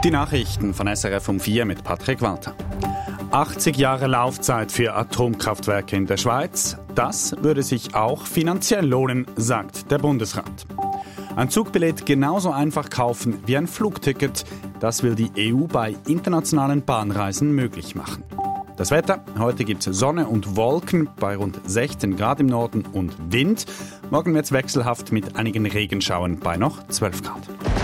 Die Nachrichten von SRF um 4 mit Patrick Walter. 80 Jahre Laufzeit für Atomkraftwerke in der Schweiz. Das würde sich auch finanziell lohnen, sagt der Bundesrat. Ein Zugbillett genauso einfach kaufen wie ein Flugticket. Das will die EU bei internationalen Bahnreisen möglich machen. Das Wetter. Heute gibt es Sonne und Wolken bei rund 16 Grad im Norden und Wind. Morgen wird es wechselhaft mit einigen Regenschauern bei noch 12 Grad.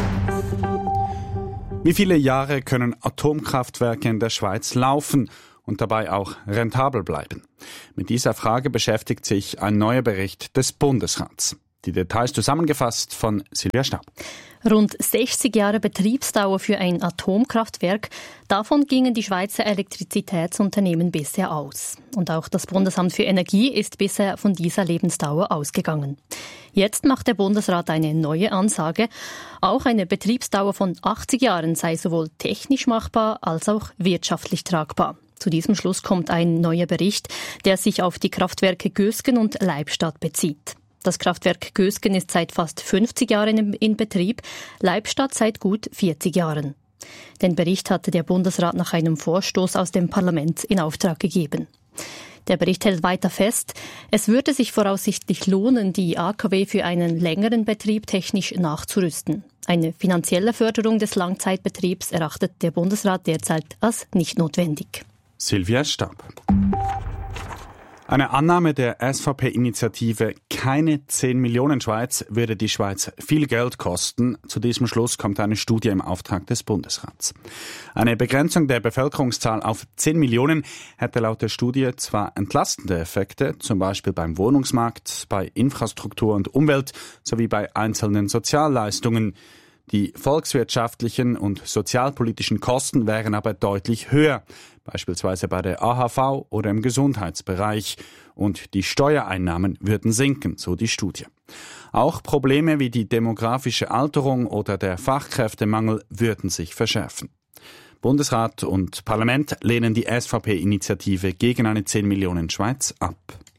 Wie viele Jahre können Atomkraftwerke in der Schweiz laufen und dabei auch rentabel bleiben? Mit dieser Frage beschäftigt sich ein neuer Bericht des Bundesrats. Die Details zusammengefasst von Silvia Staub. Rund 60 Jahre Betriebsdauer für ein Atomkraftwerk. Davon gingen die Schweizer Elektrizitätsunternehmen bisher aus. Und auch das Bundesamt für Energie ist bisher von dieser Lebensdauer ausgegangen. Jetzt macht der Bundesrat eine neue Ansage. Auch eine Betriebsdauer von 80 Jahren sei sowohl technisch machbar als auch wirtschaftlich tragbar. Zu diesem Schluss kommt ein neuer Bericht, der sich auf die Kraftwerke Gösgen und Leibstadt bezieht. Das Kraftwerk Gösgen ist seit fast 50 Jahren in Betrieb, Leibstadt seit gut 40 Jahren. Den Bericht hatte der Bundesrat nach einem Vorstoß aus dem Parlament in Auftrag gegeben. Der Bericht hält weiter fest, es würde sich voraussichtlich lohnen, die AKW für einen längeren Betrieb technisch nachzurüsten. Eine finanzielle Förderung des Langzeitbetriebs erachtet der Bundesrat derzeit als nicht notwendig. Silvia Staub. Eine Annahme der SVP-Initiative Keine 10 Millionen Schweiz würde die Schweiz viel Geld kosten. Zu diesem Schluss kommt eine Studie im Auftrag des Bundesrats. Eine Begrenzung der Bevölkerungszahl auf 10 Millionen hätte laut der Studie zwar entlastende Effekte, zum Beispiel beim Wohnungsmarkt, bei Infrastruktur und Umwelt sowie bei einzelnen Sozialleistungen. Die volkswirtschaftlichen und sozialpolitischen Kosten wären aber deutlich höher, beispielsweise bei der AHV oder im Gesundheitsbereich. Und die Steuereinnahmen würden sinken, so die Studie. Auch Probleme wie die demografische Alterung oder der Fachkräftemangel würden sich verschärfen. Bundesrat und Parlament lehnen die SVP-Initiative gegen eine 10 Millionen Schweiz ab.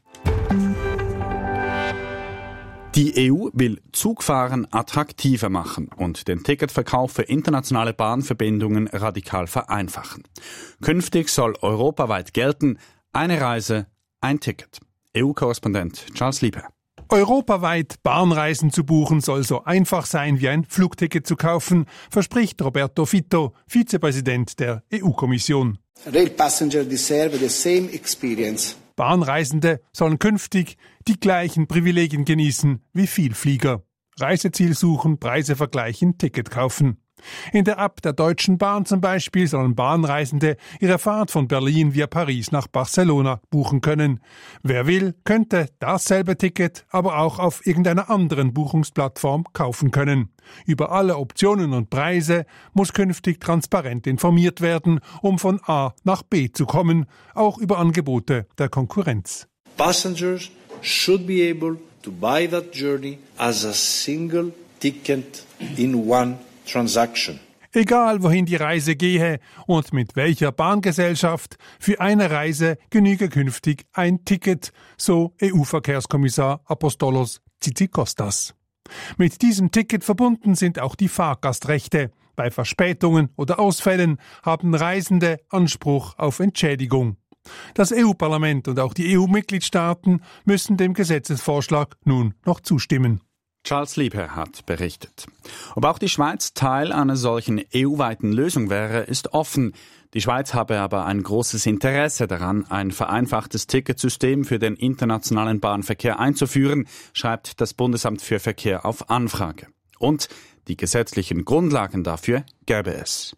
Die EU will Zugfahren attraktiver machen und den Ticketverkauf für internationale Bahnverbindungen radikal vereinfachen. Künftig soll europaweit gelten, eine Reise, ein Ticket. EU-Korrespondent Charles Lieber. Europaweit Bahnreisen zu buchen soll so einfach sein wie ein Flugticket zu kaufen, verspricht Roberto Fitto, Vizepräsident der EU-Kommission. Rail passengers deserve the same experience. Bahnreisende sollen künftig die gleichen Privilegien genießen wie Vielflieger. Reiseziel suchen, Preise vergleichen, Ticket kaufen. In der App der Deutschen Bahn zum Beispiel sollen Bahnreisende ihre Fahrt von Berlin via Paris nach Barcelona buchen können. Wer will, könnte dasselbe Ticket aber auch auf irgendeiner anderen Buchungsplattform kaufen können. Über alle Optionen und Preise muss künftig transparent informiert werden, um von A nach B zu kommen, auch über Angebote der Konkurrenz. Passengers should be able to buy that journey as a single ticket in one transaction. Egal wohin die Reise gehe und mit welcher Bahngesellschaft, für eine Reise genüge künftig ein Ticket, so EU-Verkehrskommissar Apostolos Tzitzikostas. Mit diesem Ticket verbunden sind auch die Fahrgastrechte. Bei Verspätungen oder Ausfällen haben Reisende Anspruch auf Entschädigung. Das EU-Parlament und auch die EU-Mitgliedstaaten müssen dem Gesetzesvorschlag nun noch zustimmen. Charles Lieber hat berichtet. Ob auch die Schweiz Teil einer solchen EU-weiten Lösung wäre, ist offen. Die Schweiz habe aber ein großes Interesse daran, ein vereinfachtes Ticketsystem für den internationalen Bahnverkehr einzuführen, schreibt das Bundesamt für Verkehr auf Anfrage. Und die gesetzlichen Grundlagen dafür gäbe es.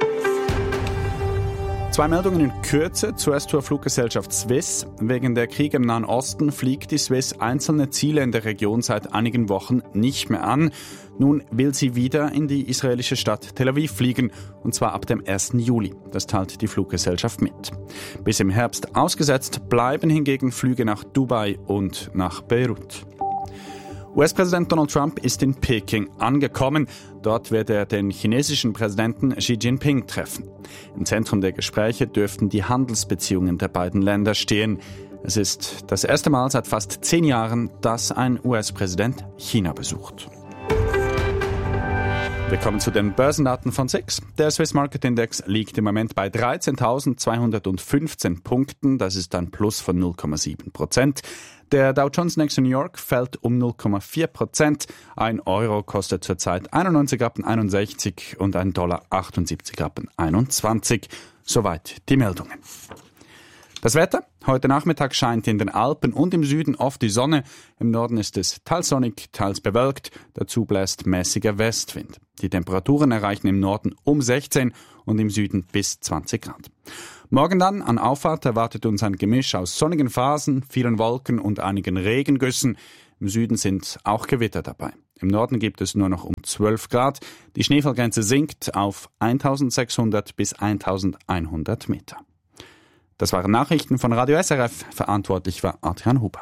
2 Meldungen in Kürze. Zuerst zur Fluggesellschaft Swiss. Wegen der Kriege im Nahen Osten fliegt die Swiss einzelne Ziele in der Region seit einigen Wochen nicht mehr an. Nun will sie wieder in die israelische Stadt Tel Aviv fliegen, und zwar ab dem 1. Juli. Das teilt die Fluggesellschaft mit. Bis im Herbst ausgesetzt bleiben hingegen Flüge nach Dubai und nach Beirut. US-Präsident Donald Trump ist in Peking angekommen. Dort wird er den chinesischen Präsidenten Xi Jinping treffen. Im Zentrum der Gespräche dürften die Handelsbeziehungen der beiden Länder stehen. Es ist das erste Mal seit fast 10 Jahren, dass ein US-Präsident China besucht. Wir kommen zu den Börsendaten von SIX. Der Swiss Market Index liegt im Moment bei 13.215 Punkten. Das ist ein Plus von 0,7%. Der Dow Jones Next in New York fällt um 0,4%. Ein Euro kostet zurzeit 91,61 und ein Dollar 78,21. Soweit die Meldungen. Das Wetter? Heute Nachmittag scheint in den Alpen und im Süden oft die Sonne. Im Norden ist es teils sonnig, teils bewölkt. Dazu bläst mäßiger Westwind. Die Temperaturen erreichen im Norden um 16 und im Süden bis 20 Grad. Morgen dann an Auffahrt erwartet uns ein Gemisch aus sonnigen Phasen, vielen Wolken und einigen Regengüssen. Im Süden sind auch Gewitter dabei. Im Norden gibt es nur noch um 12 Grad. Die Schneefallgrenze sinkt auf 1600 bis 1100 Meter. Das waren Nachrichten von Radio SRF. Verantwortlich war Adrian Huber.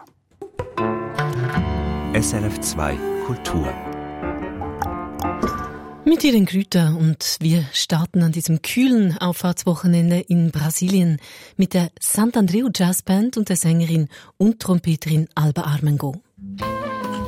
SRF 2 Kultur. Mit Ihren Grüter und wir starten an diesem kühlen Auffahrtswochenende in Brasilien mit der Sant'Andreu Jazzband und der Sängerin und Trompeterin Alba Armengo.